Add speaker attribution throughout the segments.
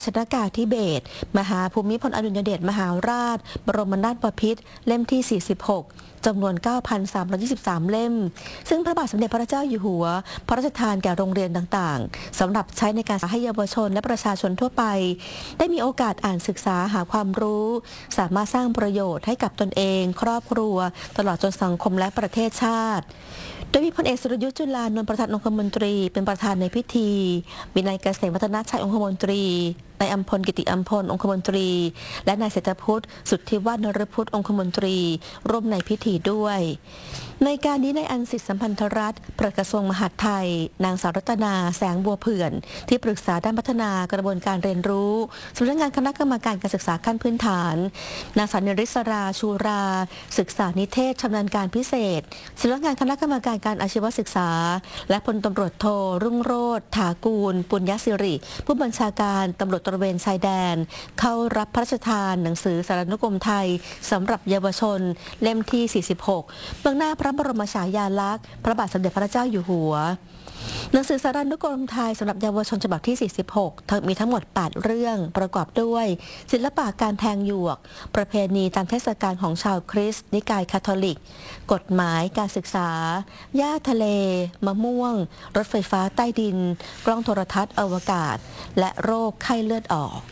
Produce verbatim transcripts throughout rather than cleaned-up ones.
Speaker 1: ชนากาธิเบศรมหาภูมิพลอดุลยเดชมหาราชบรมนาถบพิตรเล่มที่ สี่สิบหก จำนวน เก้าพันสามร้อยยี่สิบสาม เล่มซึ่งพระบาทสมเด็จพระเจ้าอยู่หัวพระราชทานแก่โรงเรียนต่างๆสำหรับใช้ในการให้เยาวชนและประชาชนทั่วไปได้มีโอกาสอ่านศึกษาหาความรู้สามารถสร้างประโยชน์ให้กับตนเองครอบครัวตลอดจนสังคมและประเทศชาติโดยมีพลเอกสุรยุทธ์จุลานนท์ประธานองคมนตรีเป็นประธานในพิธีมีนายเกษมวัฒนชัยองคมนตรีนายอัมพลกิติอัมพลองคมนตรีและนายเศรษฐพุทธสุทธิวัฒนรพุทธองคมนตรีร่วมในพิธีด้วยในการนี้นายอันสิทธิสัมพันธรัตน์ปลัดกระทรวงมหาดไทยนางสาวรัตนาแสงบัวเผื่อนที่ปรึกษาด้านพัฒนากระบวนการเรียนรู้สำนักงานคณะกรรมการการศึกษาขั้นพื้นฐานนางสาวนิริศราชูราศึกษานิเทศชำนาญการพิเศษสำนักงานคณะกรรมการการอาชีวศึกษาและพลตำรวจโทรุ่งโรจน์ถากูลปุญญสิริผู้บัญชาการตำรวจตระเวนชายแดนเข้ารับพระราชทานหนังสือสารานุกรมไทยสำหรับเยาวชนเล่มที่ สี่สิบหก เบื้องหน้าพระบรมฉายาลักษณ์พระบาทสมเด็จพระเจ้าอยู่หัวหนังสือสารานุกรมไทยสำหรับเยาวชนฉบับที่ สี่สิบหก มีทั้งหมด แปด เรื่องประกอบด้วยศิลปะการแทงหยวกประเพณีตามเทศกาลของชาวคริสต์นิกายคาทอลิกกฎหมายการศึกษาหญ้าทะเลมะม่วงรถไฟฟ้าใต้ดินกล้องโทรทัศน์อวกาศและโรคไข้เลือดออก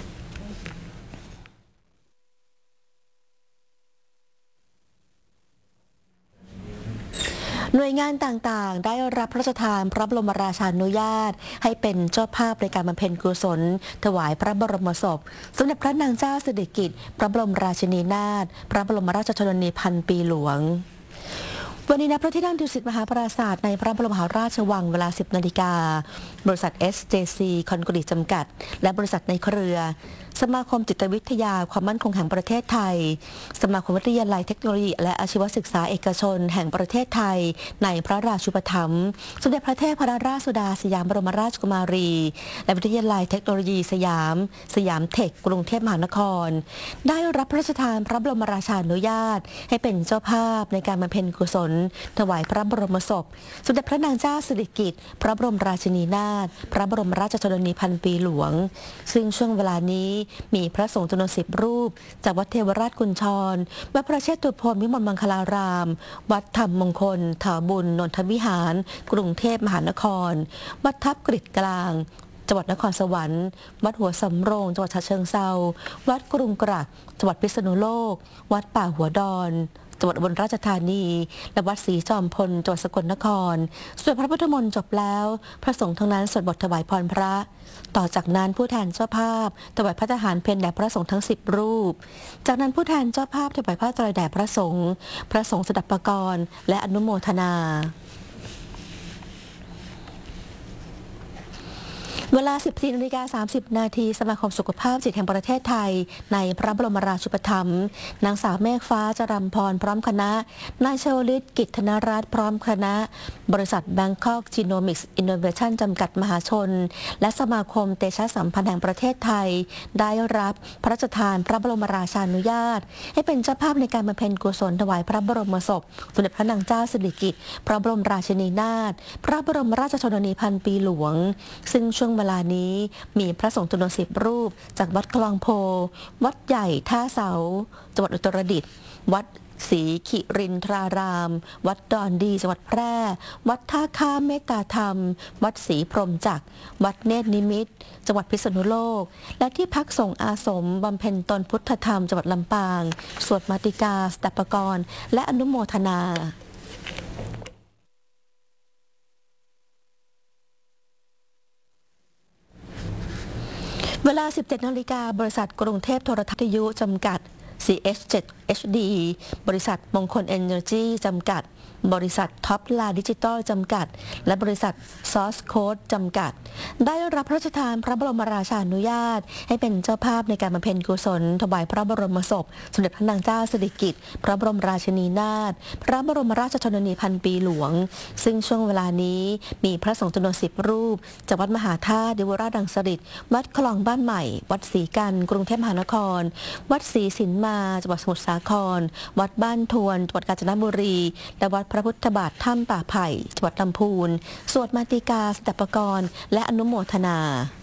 Speaker 1: หน่วยงานต่างๆได้รับพระราชทานพระบรมราชานุญาตให้เป็นเจ้าภาพในการบำเพ็ญกุศลถวายพระบรมศพสมเด็จพระนางเจ้าสิริกิติ์พระบรมราชินีนาถพระบรมราชชนนีพันปีหลวงวันนี้ณพระที่นั่งดุสิตมหาปราสาทในพระบรมมหาราชวังเวลา สิบ นาฬิกาบริษัท เอส เจ ซี คอนกรีตจำกัดและบริษัทในเครือสมาคมจิตวิทยาความมั่นคงแห่งประเทศไทยสมาคมวิทยาลัยเทคโนโลยีและอาชีวศึกษาเอกชนแห่งประเทศไทยในพระราชูปถัมภ์สมเด็จพระเทพรราชสุดาสยามบรมราชกุมารีและวิทยาลัยเทคโนโลยีสยามสยามเทคกรุงเทพมหานครได้รับพระราชทานพระบรมราชานุญาตให้เป็นเจ้าภาพในการบำเพ็ญกุศลถวายพระบรมศพสมเด็จพระนางเจ้าสิริกิติ์พระบรมราชินีนาถพระบรมราชชนนีพันปีหลวงซึ่งช่วงเวลานี้มีพระสงฆ์จำนวนสิบรูปจากวัดเทวราชกุญชรวัดพระเชตุพนวิมลมังคลารามวัดธรรมมงคลถาบุญนนทวิหารกรุงเทพมหานครวัดทับกฤษกลางจังหวัดนครสวรรค์วัดหัวสำโรงจังหวัดฉะเชิงเทราวัดกรุงกรักจังหวัดพิษณุโลกวัดป่าหัวดอนจังหวัดอุบลราชธานีและวัดศรีจอมพลจังหวัดสกลนครสวดพระพุทธมนต์จบแล้วพระสงฆ์ทั้งนั้นสวดบทถวายพรพระต่อจากนั้นผู้แทนเจ้าภาพถวายพระทหารเพลแด่พระสงฆ์ทั้งสิบรูปจากนั้นผู้แทนเจ้าภาพถวายผ้าไตรแด่พระสงฆ์พระสงฆ์สดับปกรณ์และอนุโมทนาเวลา สิบสี่นาฬิกาสามสิบนาทีสมาคมสุขภาพจิตแห่งประเทศไทยในพระบรมราชูปถัมภ์นางสาวเมฆฟ้าจรัมพรพร้อมคณะนายชวลิตกิจธนรัตน์พร้อมคณะบริษัท Bangkok Genomics Innovation จำกัดมหาชนและสมาคมเตชะสัมพันธ์แห่งประเทศไทยได้รับพระราชทานพระบรมราชานุญาตให้เป็นเจ้าภาพในการบำเพ็ญกุศลถวายพระบรมศพสมเด็จพระนางเจ้าสิริกิติ์พระบรมราชินีนาถพระบรมราชชนนีพันปีหลวงซึ่งช่วงเวลานี้มีพระสงฆ์จำนวนสิบรูปจากวัดคลองโพวัดใหญ่ท่าเสาจังหวัดอุตรดิตถ์วัดศรีขิรินทรารามวัดดอนดีจังหวัดแพร่วัดท่าข้ามเมตตาธรรมวัดศรีพรหมจักรวัดเนตรนิมิตรจังหวัดพิษณุโลกและที่พักสงฆ์อาสมบำเพ็ญตนพุทธธรรมจังหวัดลำปางสวดมาติกาสดับปกรณ์และอนุโมทนาเวลา สิบเจ็ดนาฬิกาบริษัทกรุงเทพโทรทัศน์วิทยุจำกัด ซี เอช เจ็ด เอช ดี บริษัทมงคลเอเนอร์จีจำกัดบริษัทท็อปลาดิจิตอลจำกัดและบริษัทซอสโค้ดจำกัดได้รับพระราชทานพระบรมราชานุญาตให้เป็นเจ้าภาพในการบำเพ็ญกุศลถวายพระบรมศพสมเด็จพระนางเจ้าสิริกิติ์พระบรมราชินีนาถพระบรมราชชนนีพันปีหลวงซึ่งช่วงเวลานี้มีพระสงฆ์จำนวนสิบรูปจากวัดมหาธาตุเดวราชดังสฤษฎ์วัดคลองบ้านใหม่วัดศรีกันกรุงเทพมหานครวัดศรีสินมาจังหวัดสมุทรสาครวัดบ้านทวนจังหวัดกาญจนบุรีและวัดพระพุทธบาทถ้ำป่าไผ่จังหวัดลำพูนสวดมาติกาสดับปกรณ์และอนุโมทนา